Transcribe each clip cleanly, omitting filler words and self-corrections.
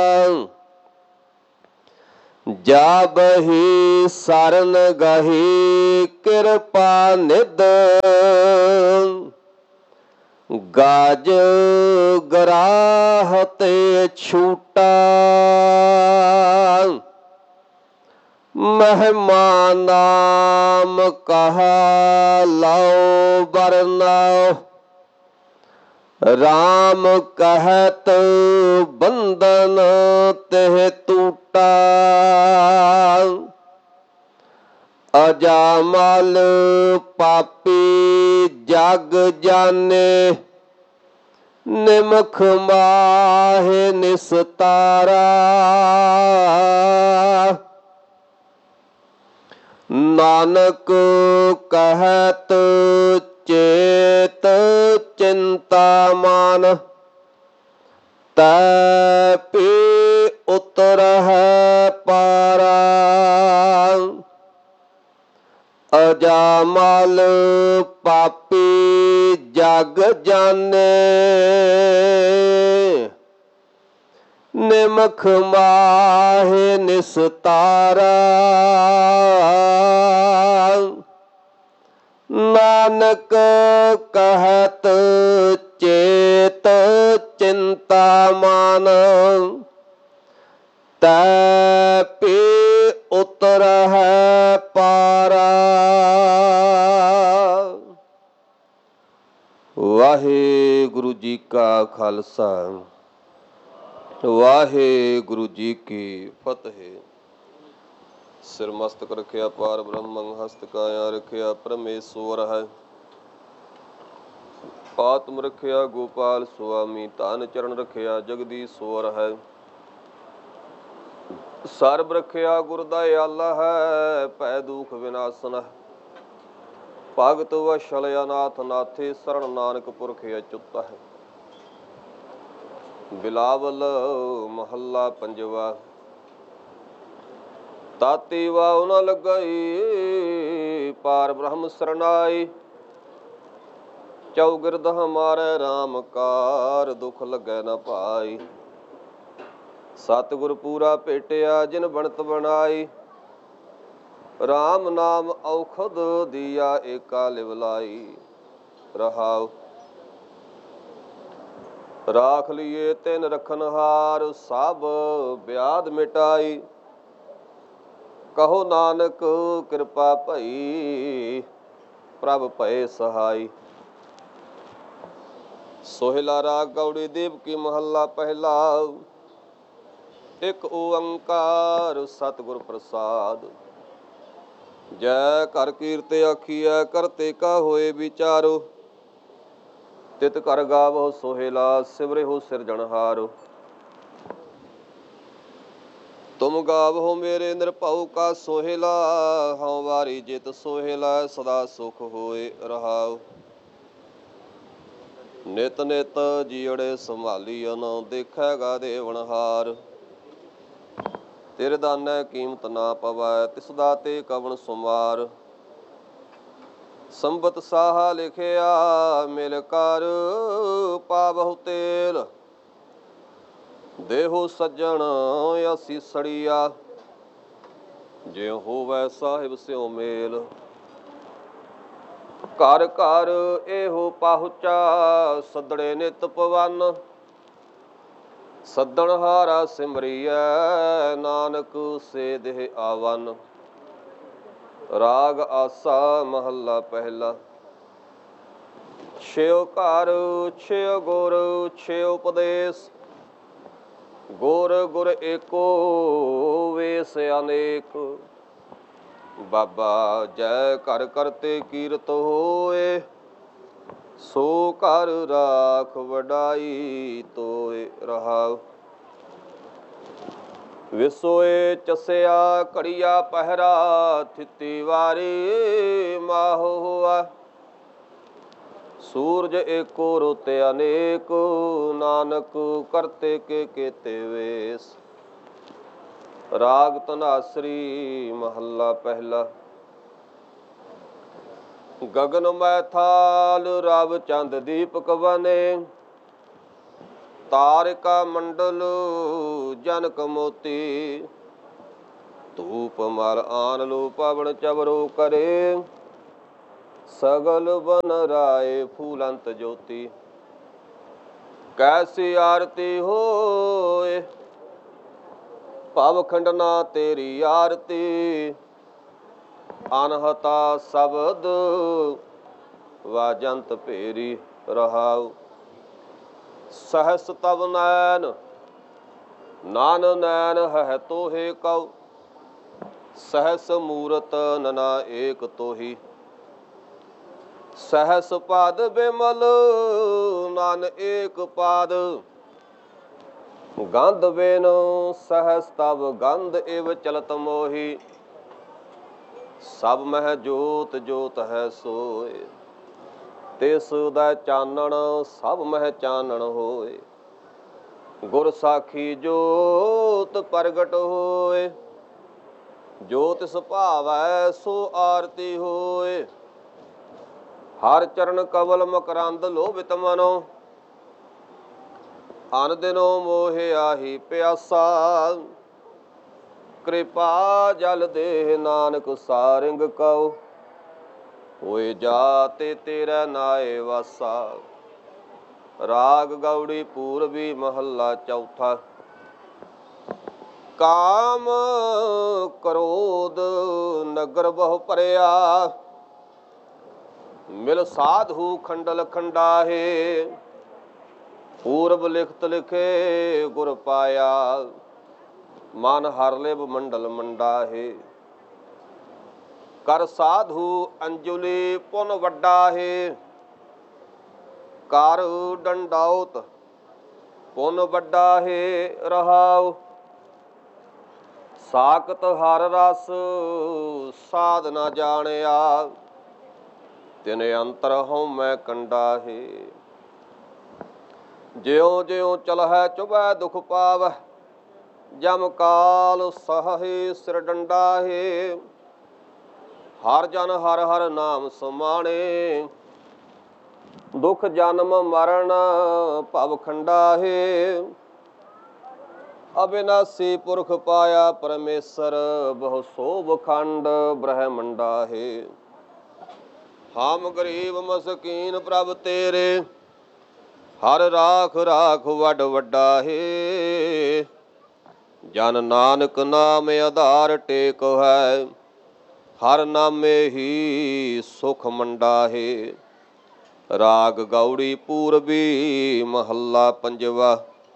ਜਾ ਬਹੀ ਸਰਨ ਗਹੀ ਕਿਰਪਾ ਨਿਧ। ਗਾਜ ਗਰਾਹ ਤੇ ਛੂਟਾ ਮਹਿਮਾ ਨਾਮ ਕਹਾ ਲਓ ਬਰਨਾਓ। ਰਾਮ ਕਹਿਤ ਬੰਧਨ ਤਿਹ ਟੂਟਾ। ਅਜਾਮਲ ਪਾਪੀ ਜਗ ਜਾਨੇ ਨਿਮਖ ਮਾਹਿ ਨਿਸਤਾਰਾ। ਨਾਨਕ ਕਹਿਤ ਚੇਤ ਚਿੰਤਾ ਮਾਨ ਤੈ ਪੀ ਉਤਰਹਿ ਪਾਰਾ। ਅਜਾਮਲ ਪਾਪੀ ਜਗ ਜਾਨੇ ਨਿਮਖ ਮਾਹਿ ਨਿਸਤਾਰਾ। ਨਾਨਕ ਕਹਿਤ ਚੇਤ ਚਿੰਤਾ ਮਾਨ ਤੈ ਪੀ ਉਤਰਹਿ ਪਾਰਾ। ਵਾਹਿਗੁਰੂ ਜੀ ਕਾ ਖਾਲਸਾ ਵਾਹਿਗੁਰੂ ਜੀ ਕੀ ਫਤਿਹ। ਸਿਰ ਮਸਤਕ ਰਖਿਆ ਪਾਰ ਬ੍ਰਹਮੰ ਹਸਤ ਕਾਇਆ ਰਖਿਆ ਪਰਮੇਸ਼ਵਰ ਹੈ। ਆਤਮ ਰਖਿਆ ਗੋਪਾਲ ਸੁਆਮੀ ਧਨ ਚਰਨ ਰਖਿਆ ਜਗਦੀਸ਼ਵਰ ਹੈ। ਸਰਬ ਰਖਿਆ ਗੁਰ ਦਇਆਲਾ ਹੈ ਭੈ ਦੁਖ ਵਿਨਾਸ਼ਨ ਹੈ। ਭਗਤ ਵਸ਼ਲ ਅਨਾਥ ਨਾਥੇ ਸਰਣ ਨਾਨਕ ਪੁਰਖ ਅਚੁੱਤ ਹੈ। ਬਿਲਾਵਲ ਮਹੱਲਾ ਪੰਜਵਾ। ਤਾਤੀ ਵਾਹੁ ਨ ਲੱਗਈ ਪਾਰ ਬ੍ਰਹਮ ਸਰਨਾਈ। ਚੌਗਿਰਦ ਹਮਾਰੇ ਰਾਮ ਕਾਰ ਦੁਖ ਲੱਗੈ ਨ ਪਾਈ। ਸਤਿਗੁਰ ਪੂਰਾ ਭੇਟਿਆ ਜਿਨ ਬਣਤ ਬਣਾਈ। ਰਾਮ ਨਾਮ ਔਖਦ ਦੀਆ ਏਕਾ ਲਿਵ ਲਾਈ। ਰਹਾਉ ਰਾਖ ਲਈਏ ਤਿਨ ਰਖਨਹਾਰ ਸਭ ਬਿਆਦ ਮਿਟਾਈ। ਕਹੋ ਨਾਨਕ ਕਿਰਪਾ ਭਈ ਪ੍ਰਭ ਭਏ ਸਹਾਈ। ਸੋਹਿਲਾ ਰਾਗ ਗੌੜੀ ਦੇਵਕੀ ਮਹੱਲਾ ਪਹਿਲਾ। ਇੱਕ ਓੰਕਾਰ ਸਤਿਗੁਰ ਪ੍ਰਸਾਦ। ਜੈ ਘਰ ਕੀਰਤ ਆਖੀਐ ਕਰਤੇ ਕਾ ਹੋਏ ਵਿਚਾਰੋ। ਤਿਤ ਘਰ ਗਾਵੋ ਸੋਹਿਲਾ ਸਿਮਰਿਹੁ ਸਿਰਜਣਹਾਰੁ। ਤੁਮ ਗਾਵਹੁ ਮੇਰੇ ਨਿਰਭਉ ਕਾ ਸੋਹਿਲਾ। ਹਉ ਵਾਰੀ ਜਿਤ ਸੋਹਿਲਾ ਸਦਾ ਸੁਖ ਹੋਏ ਰਹਾਉ। ਨਿਤ ਨਿਤ ਜੀਅੜੇ ਸੰਭਾਲੀਅਨ ਦੇਖੈਗਾ ਦੇਵਨਹਾਰ। ਤਿਰ ਦਾਨੈ ਕੀਮਤ ਨਾ ਪਵੈ ਤਿਸ ਦਾਤੇ ਕਵਣ ਸੁਮਾਰ। ਸੰਬਤ ਸਾਹਾ ਲਿਖਿਆ ਮਿਲ ਕਰ ਪਾਵਹੁ ਤੇਲ। ਦੇਹੋ ਸੱਜਣ ਅਸੀਸੜੀਆ ਜਿਉ ਹੋਵੈ ਸਾਹਿਬ ਸਿਉ ਮੇਲ। ਘਰ ਘਰ ਇਹੋ ਪਾਹੁਚਾ ਸੱਦੜੇ ਨਿਤ ਪਵਨ। ਸੱਦਣਹਾਰਾ ਸਿਮਰੀਐ ਨਾਨਕ ਸੇ ਦੇਹ ਆਵਨ। ਰਾਗ ਆਸਾ ਮਹੱਲਾ ਪਹਿਲਾ। ਛਿਉ ਘਰ ਛਿਉ ਗੁਰ ਛਿਉ ਉਪਦੇਸ। ਗੁਰ ਗੁਰ ਏਕੋ ਵੇਸ ਅਨੇਕ। ਬਾਬਾ ਜੈ ਘਰ ਕਰਤੇ ਕੀਰਤ ਹੋਏ। ਸੋ ਘਰ ਰਾਖ ਵਡਾਈ ਤੋਏ ਰਹਾਉ। ਵਿਸੋਏ ਚਸਿਆ ਘੜੀਆ ਪਹਿਰਾ ਥਿਤੀ ਵਾਰੀ ਮਾਹੁ ਹੋਆ। ਸੂਰਜ ਏਕੋ ਰੁੱਤ ਅਨੇਕ ਨਾਨਕ ਕਰਤੇ ਕੇ ਕੇਤੇ ਵੇਸ। ਰਾਗ ਧਨਾਸਰੀ ਮਹੱਲਾ ਪਹਿਲਾ। ਗਗਨ ਮੈ ਥਾਲ ਰਵ ਚੰਦ ਦੀਪਕ ਬਨੇ। ਤਾਰਿਕਾ ਮੰਡਲ ਜਨਕ ਮੋਤੀ। ਧੂਪ ਮਲ ਆਨ ਲੋ ਪਵਨ ਚਵਰੋ ਕਰੇ। ਸਗਲ ਬਨ ਰਾਏ ਫੂਲੰਤ ਜੋਤੀ। ਕੈਸੀ ਆਰਤੀ ਹੋਏ ਭਵ ਖੰਡਨਾ ਤੇਰੀ ਆਰਤੀ। ਅਨਹਤਾ ਸ਼ਬਦ ਵਾਜੰਤ ਭੇਰੀ ਰਹਾਉ। ਸਹਸ ਤਵ ਨੈਨ ਨਾਨ ਨੈਨ ਹੈ ਤੋਹੇ ਕਉ। ਸਹਸ ਮੂਰਤ ਨਨਾ ਏਕ ਤੋਹੀ। ਸਹਸ ਪਾਦ ਬਿਮਲ ਨਾਨ ਏਕ ਪਾਦ। ਗੰਧ ਬਿਨ ਸਹਸ ਤਵ ਗੰਧ ਇਵ ਚਲਤ ਮੋਹੀ। ਸਭ ਮਹਿ ਜੋਤ ਜੋਤ ਹੈ ਸੋਏ। ਤਿਸ ਦਾ ਚਾਨਣ ਸਭ ਮਹਿ ਚਾਨਣ ਹੋਏ। ਗੁਰ ਸਾਖੀ ਜੋਤ ਪ੍ਰਗਟ ਹੋਏ। ਜੋ ਤਿਸ ਭਾਵੈ ਸੋ ਆਰਤੀ ਹੋਏ। ਹਰ ਚਰਨ ਕਵਲ ਮਕਰੰਦ ਲੋਭਿਤ ਮਨੋ। ਅਨ ਦਿਨੋ ਮੋਹਿ ਆਹੀ ਪਿਆਸਾ। ਕਿਰਪਾ ਜਲ ਦੇਹ ਨਾਨਕ ਸਾਰਿੰਗ ਕਉ। ਹੋਏ ਜਾਤੇ ਤੇਰਾ ਨਾਏ ਵਾਸਾ। ਰਾਗ ਗੌੜੀ ਪੂਰਬੀ ਮਹੱਲਾ ਚੌਥਾ। ਕਾਮ ਕ੍ਰੋਧ ਨਗਰ ਬਹੁ ਭਰਿਆ। ਮਿਲ ਸਾਧੂ ਖੰਡਲ ਖੰਡਾਹੇ। ਪੂਰਬ ਲਿਖਤ ਲਿਖੇ ਗੁਰ ਪਾਇਆ। ਮਨ ਹਰ ਲਿਵ ਮੰਡਲ ਮੰਡਾਹੇ। ਕਰ ਸਾਧੂ ਅੰਜੁਲੀ ਪੁਨ ਵੱਡਾ ਹੈ। ਕਰ ਡੰਡਾਉਤ ਪੁਨ ਵੱਡਾ ਹੈ ਰਹਾਉ। ਸਾਖਤ ਹਰ ਰਸ ਸਾਧ ਨਾ ਜਾਣਿਆ। ਤਿਨ ਅੰਤਰ ਹਉਮੈ ਕੰਡਾ ਹੈ। ਜਿਉ ਜਿਉ ਚਲਹਿ ਚੁਭੈ ਦੁਖ ਪਾਵੈ। ਜਮ ਕਾਲ ਸਹਹਿ ਸਿਰ ਡੰਡਾ ਹੈ। ਹਰ ਜਨ ਹਰ ਹਰ ਨਾਮ ਸਮਾਣੇ। ਦੁਖ ਜਨਮ ਮਰਨ ਭਵ ਖੰਡਾ ਹੈ। ਅਬਿਨਾਸੀ ਪੁਰਖ ਪਾਇਆ ਪਰਮੇਸ਼ਰ। ਬਹੁ ਸੋਭ ਖੰਡ ਬ੍ਰਹਮੰਡਾ ਹੈ। ਹਮ ਗਰੀਬ ਮਸਕੀਨ ਪ੍ਰਭ ਤੇਰੇ। ਹਰ ਰਾਖ ਰਾਖ ਵੱਡ ਵੱਡਾ ਹੈ। ਜਨ ਨਾਨਕ ਨਾਮ ਆਧਾਰ ਟੇਕ ਹੈ। ਹਰ ਨਾਮੇ ਹੀ ਸੁਖ ਮੰਡਾ ਹੈ। ਰਾਗ ਗੌੜੀ ਪੂਰਬੀ ਮਹੱਲਾ ਪੰਜਵਾ।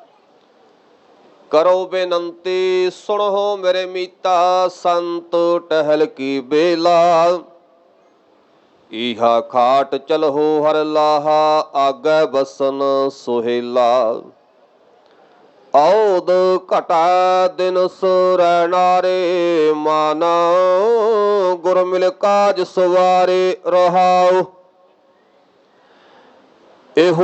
ਕਰੋ ਬੇਨੰਤੀ ਸੁਣੋ ਮੇਰੇ ਮੀਤਾ। ਸੰਤ ਟਹਿਲ ਕੀ ਬੇਲਾ। ਈਹਾ ਖਾਟ ਚਲਹੋ ਹਰ ਲਾਹਾ। ਆਗੈ ਬਸਨ ਸੁਹੇਲਾ। ਔਦ ਘਟਾ ਦਿਨ ਸੁਰੈਨਾਰੇ। ਮਾਨਾ ਗੁਰ ਮਿਲ ਕਾਜ ਸਵਾਰੇ ਰਹਾਉ। ਇਹੋ